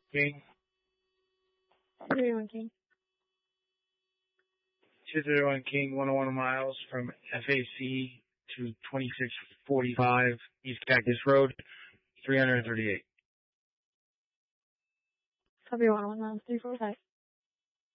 King. 231 King. 231 King, 101 miles from FAC to 2645 East Cactus Road, 338. Copy 101 miles, 345.